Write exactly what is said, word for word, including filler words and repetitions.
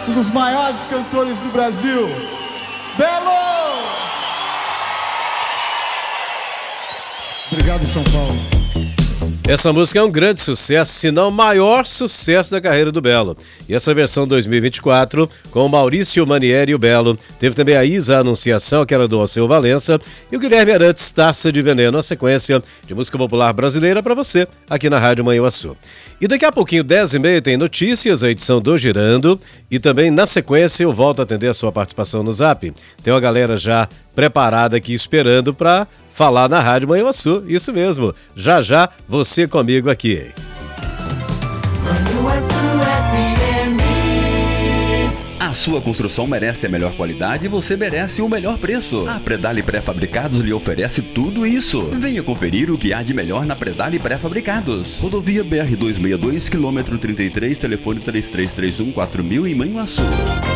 um dos maiores cantores do Brasil, Belo! Obrigado, São Paulo. Essa música é um grande sucesso, se não o maior sucesso da carreira do Belo. E essa versão dois mil e vinte e quatro, com o Maurício Manieri e o Belo, teve também a Isa Anunciação, que era do Alceu Valença, e o Guilherme Arantes, Taça de Veneno, a sequência de música popular brasileira para você, aqui na Rádio Manhuaçu. E daqui a pouquinho, dez e meia, tem notícias, a edição do Girando, e também, na sequência, eu volto a atender a sua participação no Zap. Tem uma galera já preparada aqui esperando para falar na Rádio Manhuaçu, isso mesmo. Já já, você comigo aqui. A sua construção merece a melhor qualidade e você merece o melhor preço. A Predale Pré-Fabricados lhe oferece tudo isso. Venha conferir o que há de melhor na Predale Pré-Fabricados. Rodovia B R duzentos e sessenta e dois, quilômetro trinta e três, telefone três três três um quatro mil em Manhuaçu.